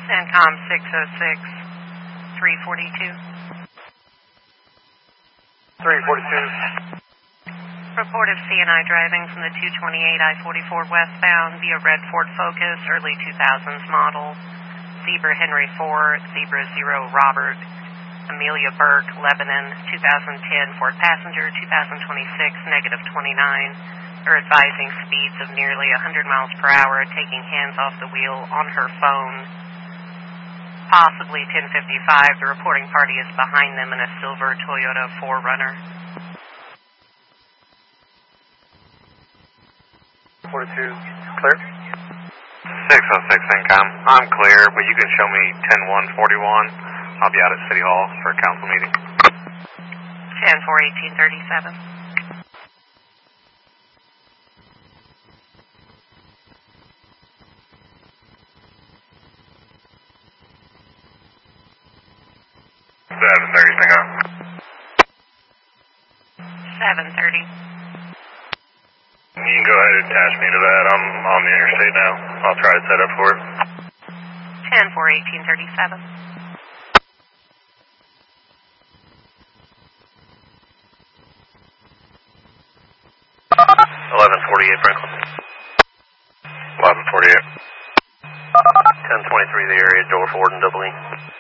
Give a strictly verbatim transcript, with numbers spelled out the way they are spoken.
CENTCOM six oh six, three forty-two. three forty-two. Report of C and I driving from the two twenty-eight I forty-four westbound via red Ford Focus, early two thousands model. Zebra Henry four, Zebra zero Robert, Amelia Burke, Lebanon, two thousand ten Ford passenger, two thousand twenty-six, negative twenty-nine. Are advising speeds of nearly one hundred miles per hour, taking hands off the wheel on her phone. Possibly ten fifty-five. The reporting party is behind them in a silver Toyota four runner. forty-two, clear? six oh six CENTCOM. I'm clear, but you can show me ten one forty-one. I'll be out at City Hall for a council meeting. ten four eighteen thirty-seven. seven thirty CENTCOM. seven thirty. You can go ahead and attach me to that. I'm on the interstate now. I'll try to set up for it. ten four eighteen thirty-seven. eleven forty-eight Franklin. eleven forty-eight. ten twenty-three the area, door Ford and double E.